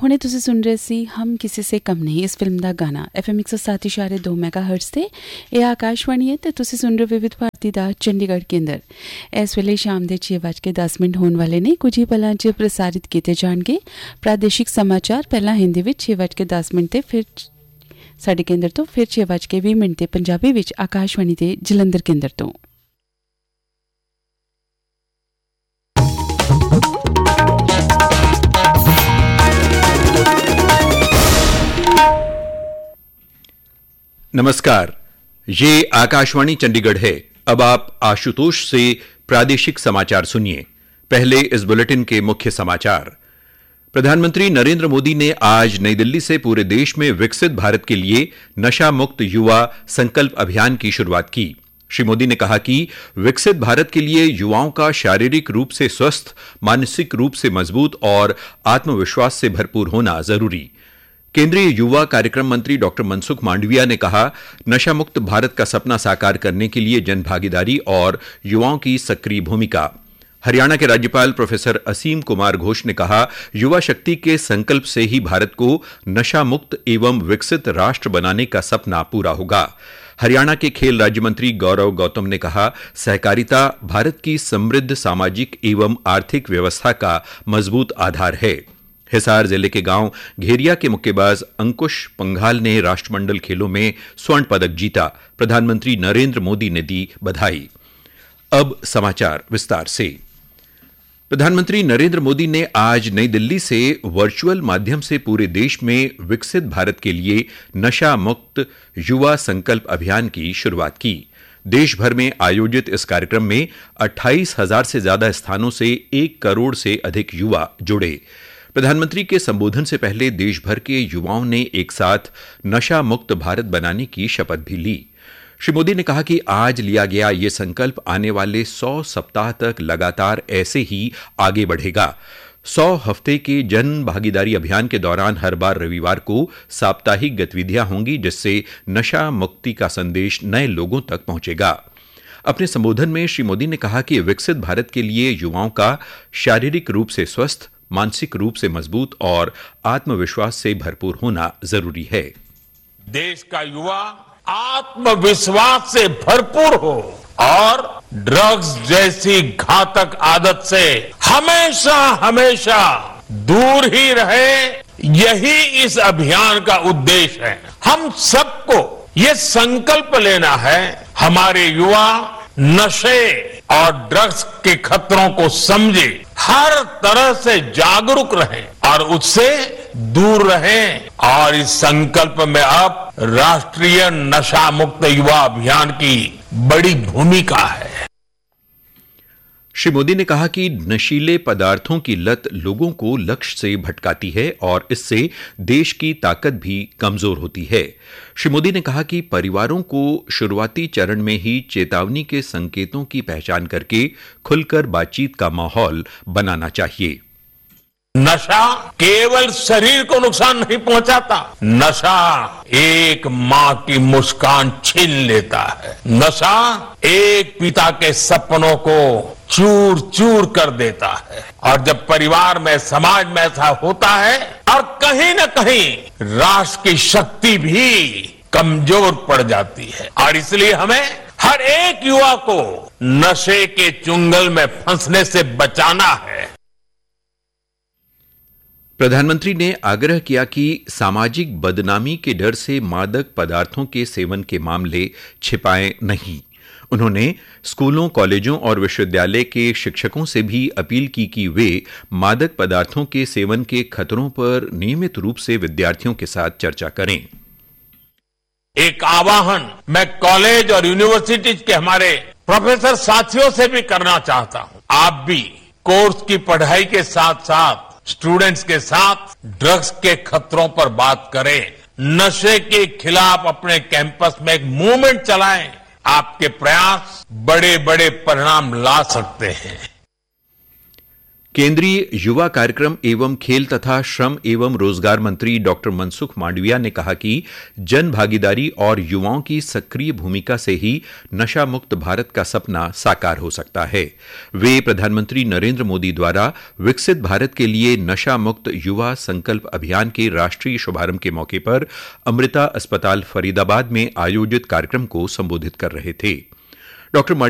ਹੁਣੇ ਤੁਸੀਂ ਸੁਣ ਰਹੇ ਸੀ ਹਮ ਕਿਸੇ ਸੇ ਕਮ ਨਹੀਂ ਇਸ ਫਿਲਮ ਦਾ ਗਾਣਾ FM 107.2 ਮੈਗਾਹਰਟਜ਼ ਤੇ। ਇਹ ਆਕਾਸ਼ਵਾਣੀ ਹੈ ਤੇ ਤੁਸੀਂ ਸੁਣ ਰਹੇ ਵਿਵਿਧ ਭਾਰਤੀ ਦਾ ਚੰਡੀਗੜ੍ਹ ਕੇਂਦਰ। ਇਸ ਵੇਲੇ ਸ਼ਾਮ ਦੇ 6:10 ਹੋਣ ਵਾਲੇ ਨੇ। ਕੁਝ ਹੀ ਪਲਾਂ 'ਚ ਪ੍ਰਸਾਰਿਤ ਕੀਤੇ ਜਾਣਗੇ ਪ੍ਰਾਦੇਸ਼ਿਕ ਸਮਾਚਾਰ, ਪਹਿਲਾਂ ਹਿੰਦੀ ਵਿੱਚ 6:10 ਤੇ ਫਿਰ ਸਾਡੇ ਕੇਂਦਰ ਤੋਂ, ਫਿਰ 6:20 ਤੇ ਪੰਜਾਬੀ ਵਿੱਚ ਆਕਾਸ਼ਵਾਣੀ ਦੇ ਜਲੰਧਰ ਕੇਂਦਰ ਤੋਂ। नमस्कार, ये आकाशवाणी चंडीगढ़ है। अब आप आशुतोष से प्रादेशिक समाचार सुनिए। पहले इस बुलेटिन के मुख्य समाचार। प्रधानमंत्री नरेंद्र मोदी ने आज नई दिल्ली से पूरे देश में विकसित भारत के लिए नशा मुक्त युवा संकल्प अभियान की शुरुआत की। श्री मोदी ने कहा कि विकसित भारत के लिए युवाओं का शारीरिक रूप से स्वस्थ, मानसिक रूप से मजबूत और आत्मविश्वास से भरपूर होना जरूरी। केंद्रीय युवा कार्यक्रम मंत्री डॉक्टर मनसुख मांडविया ने कहा, नशा मुक्त भारत का सपना साकार करने के लिए जनभागीदारी और युवाओं की सक्रिय भूमिका। हरियाणा के राज्यपाल प्रोफेसर असीम कुमार घोष ने कहा, युवा शक्ति के संकल्प से ही भारत को नशा मुक्त एवं विकसित राष्ट्र बनाने का सपना पूरा होगा। हरियाणा के खेल राज्य मंत्री गौरव गौतम ने कहा, सहकारिता भारत की समृद्ध सामाजिक एवं आर्थिक व्यवस्था का मजबूत आधार है। हिसार जिले के गांव घेरिया के मुक्केबाज अंकुश पंघाल ने राष्ट्रमंडल खेलों में स्वर्ण पदक जीता। प्रधानमंत्री नरेंद्र मोदी ने दी बधाई। अब समाचार विस्तार से। प्रधानमंत्री नरेंद्र मोदी ने आज नई दिल्ली से वर्चुअल माध्यम से पूरे देश में विकसित भारत के लिए नशा मुक्त युवा संकल्प अभियान की शुरुआत की। देश भर में आयोजित इस कार्यक्रम में 28,000 से ज्यादा स्थानों से 1 करोड़ से अधिक युवा जुड़े। प्रधानमंत्री के संबोधन से पहले देश भर के युवाओं ने एक साथ नशा मुक्त भारत बनाने की शपथ भी ली। श्री मोदी ने कहा कि आज लिया गया ये संकल्प आने वाले 100 सप्ताह तक लगातार ऐसे ही आगे बढ़ेगा। 100 हफ्ते के जन भागीदारी अभियान के दौरान हर बार रविवार को साप्ताहिक गतिविधियां होंगी, जिससे नशा मुक्ति का संदेश नए लोगों तक पहुंचेगा। अपने संबोधन में श्री मोदी ने कहा कि विकसित भारत के लिए युवाओं का शारीरिक रूप से स्वस्थ, मानसिक रूप से मजबूत और आत्मविश्वास से भरपूर होना जरूरी है। देश का युवा आत्मविश्वास से भरपूर हो और ड्रग्स जैसी घातक आदत से हमेशा हमेशा दूर ही रहे, यही इस अभियान का उद्देश्य है। हम सबको ये संकल्प लेना है, हमारे युवा नशे और ड्रग्स के खतरों को समझे, हर तरह से जागरूक रहें और उससे दूर रहें। और इस संकल्प में अब राष्ट्रीय नशा मुक्त युवा अभियान की बड़ी भूमिका है। श्री मोदी ने कहा कि नशीले पदार्थों की लत लोगों को लक्ष्य से भटकाती है और इससे देश की ताकत भी कमजोर होती है। श्री मोदी ने कहा कि परिवारों को शुरुआती चरण में ही चेतावनी के संकेतों की पहचान करके खुलकर बातचीत का माहौल बनाना चाहिए। नशा केवल शरीर को नुकसान नहीं पहुंचाता, नशा एक मां की मुस्कान छीन लेता है। नशा एक पिता के सपनों को चूर चूर कर देता है। और जब परिवार में, समाज में ऐसा होता है और कहीं न कहीं राष्ट्र की शक्ति भी कमजोर पड़ जाती है। और इसलिए हमें हर एक युवा को नशे के चुंगल में फंसने से बचाना है। प्रधानमंत्री ने आग्रह किया कि सामाजिक बदनामी के डर से मादक पदार्थों के सेवन के मामले छिपाएं नहीं। उन्होंने स्कूलों, कॉलेजों और विश्वविद्यालय के शिक्षकों से भी अपील की कि वे मादक पदार्थों के सेवन के खतरों पर नियमित रूप से विद्यार्थियों के साथ चर्चा करें। एक आह्वान मैं कॉलेज और यूनिवर्सिटी के हमारे प्रोफेसर साथियों से भी करना चाहता हूं। आप भी कोर्स की पढ़ाई के साथ साथ स्टूडेंट्स के साथ ड्रग्स के खतरों पर बात करें। नशे के खिलाफ अपने कैंपस में एक मूवमेंट चलाएं। आपके प्रयास बड़े बड़े परिणाम ला सकते हैं। केंद्रीय युवा कार्यक्रम एवं खेल तथा श्रम एवं रोजगार मंत्री डॉक्टर मनसुख मांडविया ने कहा कि जन भागीदारी और युवाओं की सक्रिय भूमिका से ही नशा मुक्त भारत का सपना साकार हो सकता है। वे प्रधानमंत्री नरेंद्र मोदी द्वारा विकसित भारत के लिए नशा मुक्त युवा संकल्प अभियान के राष्ट्रीय शुभारंभ के मौके पर अमृता अस्पताल फरीदाबाद में आयोजित कार्यक्रम को संबोधित कर रहे थे। डॉक्टर